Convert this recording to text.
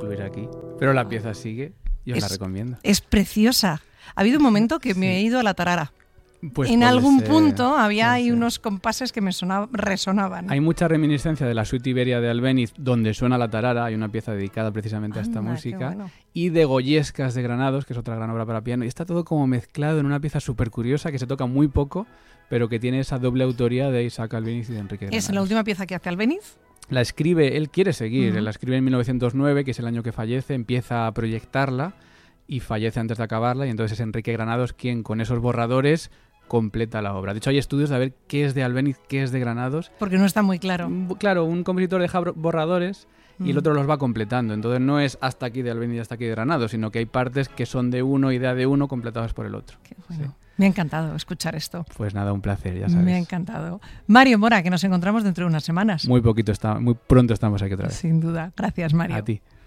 incluir aquí. Pero la pieza sigue y os la recomiendo. Es preciosa. Ha habido un momento que me he ido a la tarara. Pues en algún punto había ahí unos compases que me resonaban. Hay mucha reminiscencia de la suite Iberia de Albéniz, donde suena la tarara, hay una pieza dedicada precisamente a esta música, bueno. y de Goyescas de Granados, que es otra gran obra para piano, y está todo como mezclado en una pieza súper curiosa que se toca muy poco, pero que tiene esa doble autoría de Isaac Albéniz y de Enrique Granados. ¿Es la última pieza que hace Albéniz? La escribe, él quiere seguir, la escribe en 1909, que es el año que fallece, empieza a proyectarla y fallece antes de acabarla, y entonces es Enrique Granados quien con esos borradores completa la obra. De hecho, hay estudios de ver qué es de Albéniz, qué es de Granados. Porque no está muy claro. Claro, un compositor deja borradores y el otro los va completando. Entonces no es hasta aquí de Albéniz y hasta aquí de Granados, sino que hay partes que son de uno, idea de uno, completadas por el otro. Qué bueno. Sí. Me ha encantado escuchar esto. Pues nada, un placer, ya sabes. Me ha encantado. Mario Mora, que nos encontramos dentro de unas semanas. Muy pronto estamos aquí otra vez. Sin duda. Gracias, Mario. A ti.